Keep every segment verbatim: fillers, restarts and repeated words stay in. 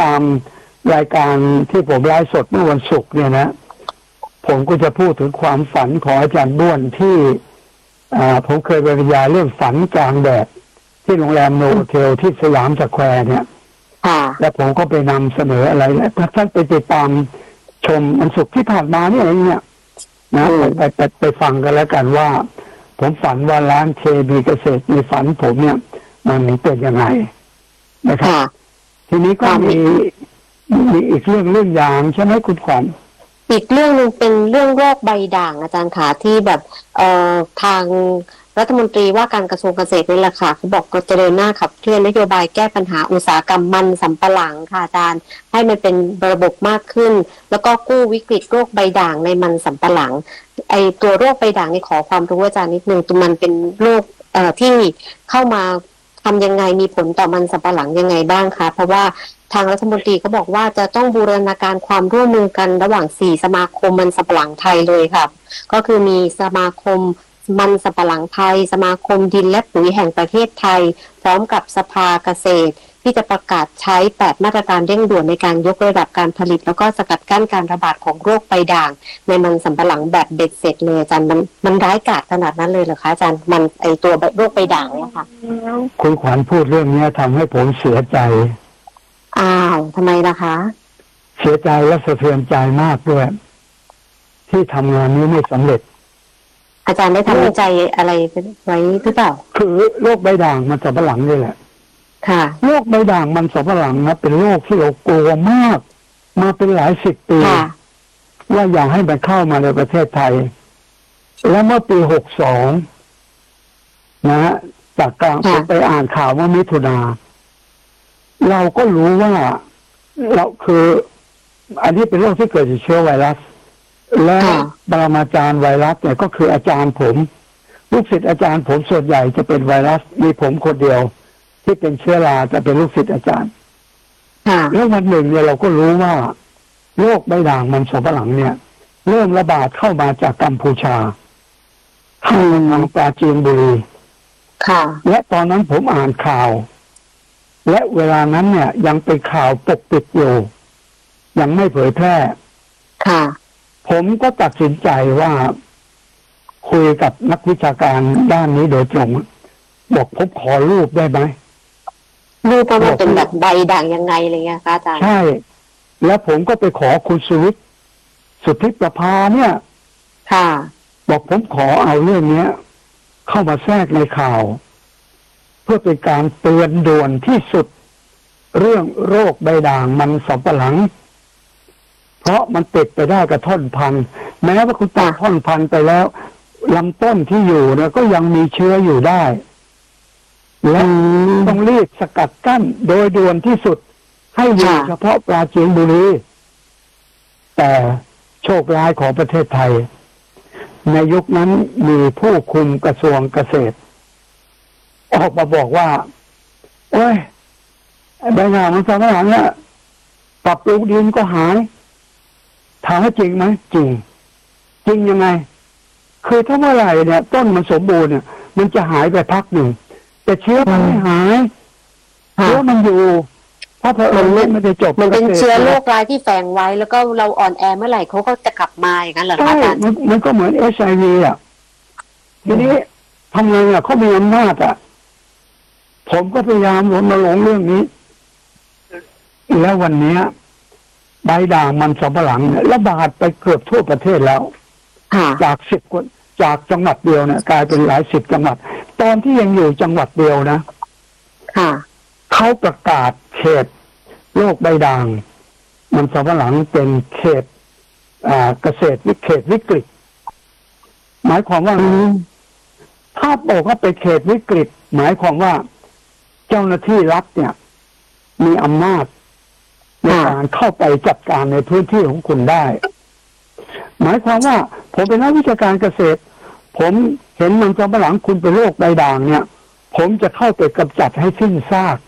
ตามรายการที่ผมไลฟ์สดเมื่อวันศุกร์เนี่ยนะผมก็จะพูดถึงความฝันของอาจารย์บ้วนที่อ่าผมเคยไปบรรยายเรื่องฝันกลางแดดที่โรงแรมโนโวเทลที่สยามสแควร์เนี่ยแล้วผมก็ไปนำเสนออะไรและท่านไปติดตามชมวันศุกร์ที่ผ่านมาเนี่ยเองเนี่ยนะไปไปไปฟังกันแล้วกันว่าผมฝันว่าร้านเคบีเกษตรในฝันผมเนี่ยมันเป็นยังไงนะครับทีนี้ก็มีมีอีกเรื่องเรื่องยางใช่ไหมคุณขวัญอีกเรื่องนึงเป็นเรื่องโรคใบด่างอาจารย์ขาที่แบบเอ่อทางรัฐมนตรีว่าการกระทรวงเกษตรนี่แหละค่ะเขาบอกก็จะเดินหน้าขับเคลื่อนนโยบายแก้ปัญหาอุตสาหกรรมมันสำปะหลังค่ะอาจารย์ให้มันเป็นระบบมากขึ้นแล้วก็กู้วิกฤตโรคใบด่างในมันสำปะหลังไอตัวโรคใบด่างนี่ขอความรู้อาจารย์นิดนึงตัวมันเป็นโรคเอ่อที่เข้ามาทำยังไงมีผลต่อมันสำปะหลังยังไงบ้างคะเพราะว่าทางรัฐมนตรีก็บอกว่าจะต้องบูรณาการความร่วมมือกันระหว่างสี่สมาคมมันสำปะหลังไทยเลยค่ะก็คือมีสมาคมมันสำปะหลังไทยสมาคมดินและปุ๋ยแห่งประเทศไทยพร้อมกับสภาเกษตรที่จะประกาศใช้แปดมาตรการเร่งด่วนในการยกระดับการผลิตแล้วก็สกัดกั้นการระบาดของโรคใบด่างในมันสำปะหลังแบบเบ็ดเสร็จเลยอาจารย์มันมันร้ายกาจขนาดนั้นเลยเหรอคะอาจารย์มันไอตัวโรคใบด่างเนี่ยค่ะคุณขวัญพูดเรื่องนี้ทำให้ผมเสียใจอ้าวทำไมล่ะคะเสียใจและสะเทือนใจมากด้วยที่ทำงานนี้ไม่สำเร็จอาจารย์ได้ทำวิจัยอะไรไว้หรือเปล่าคือโรคใบด่างมันสำปะหลังนี่แหละค่ะโรคใบด่างมันสำปะหลังนะเป็นโรคที่เรากลัวมากมาเป็นหลายสิบปีว่าอยากให้มันเข้ามาในประเทศไทยแล้วเมื่อปีหกสองนะฮะจากการไปอ่านข่าวว่ามิถุนาเราก็รู้ว่าเราคืออันนี้เป็นโรคที่เกิดจากเชื้อไวรัสและปรมาจารย์ไวรัสเนี่ยก็คืออาจารย์ผมลูกศิษย์อาจารย์ผมส่วนใหญ่จะเป็นไวรัสมีผมคนเดียวที่เป็นเชื้อราจะเป็นลูกศิษย์อาจารย์แล้ววันหนึ่งเนี่ยเราก็รู้ว่าโรคใบด่างมันสำปะหลังเนี่ยเริ่มระบาดเข้ามาจากกัมพูชาเข้ามาทางปราจีนบุรีและตอนนั้นผมอ่านข่าวและเวลานั้นเนี่ยยังเป็นข่าวปกปิดอยู่ยังไม่เผยแพร่ค่ะผมก็ตัดสินใจว่าคุยกับนักวิชาการด้านนี้โดยตรงบอกผมขอรูปได้ไหมรูปมันเป็นแบบใบด่างยังไงอะไรเงี้ยคะอาจารย์ใช่แล้วผมก็ไปขอคุณสุวิทย์สุทธิประภาเนี่ยค่ะบอกผมขอเอาเรื่องนี้เข้ามาแทรกในข่าวเพื่อเป็นการเตือนด่วนที่สุดเรื่องโรคใบด่างมันสำปะหลังเพราะมันติดไปได้กับท่อนพันธุ์แม้ว่าคุณตัดท่อนพันธุ์ไปแล้วลำต้นที่อยู่เนี่ยก็ยังมีเชื้ออยู่ได้และต้องรีบสกัดกั้นโดยด่วนที่สุดให้อยู่เฉพาะปราจีนบุรีแต่โชคร้ายของประเทศไทยในยุคนั้นมีผู้คุมกระทรวงเกษตรออกมาบอกว่าโอ้ยใบหน้ามันสำปะหลังเนี่ยปรับปรุงดินก็หายถามว่าจริงไหมจริงจริงยังไงคือถ้าเมื่อไหร่เนี่ยต้นมันสมบูรณ์เนี่ยมันจะหายไปพักหนึ่งแต่เชื้อมันไม่หายเชื้อมันอยู่เพราะเผอิญไม่ได้จบมันเป็นเชื้อโรคร้ายที่แฝงไว้แล้วก็เราอ่อนแอเมื่อไหร่เขาก็จะกลับมาอย่างนั้นเหรอคะอาจารย์มันก็เหมือนเอชไอวีอ่ะทีนี้ทำไงอ่ะเขามีอำนาจอ่ะผมก็พยายามรณรงค์เรื่องนี้แล้ววันนี้ใบด่างมันสำปะหลังเนี่ยระบาดไปเกือบทั่วประเทศแล้วจากสิบคนจากจังหวัดเดียวเนี่ยกลายเป็นหลายสิบจังหวัดตอนที่ยังอยู่จังหวัดเดียวนะเขาประกาศเขตโรคใบด่างมันสำปะหลังเป็นเขตอ่าเกษตรวิเขตวิกฤตหมายความว่าถ้าบอกว่าเป็นเขตวิกฤตหมายความว่าเจ้าหน้าที่รัฐเนี่ยมีอำนาจในการเข้าไปจัดการในพื้นที่ของคุณได้หมายความว่าผมเป็นนักวิชาการเกษตรผมเห็นมันสำปะหลังคุณเป็นโรคใบด่างเนี่ยผมจะเข้าไปกำจัดให้สิ้นซาก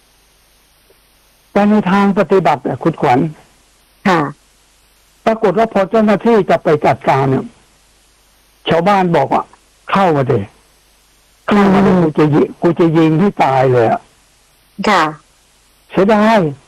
แต่ในทางปฏิบัติคุณขวัญปรากฏว่าพอเจ้าหน้าที่จะไปจัดการเนี่ยชาวบ้านบอกว่าเข้ามาเถอะเข้ามาเถอะกูจะยิงกูจะยิงให้ตายเลยอ่ะเสียดาย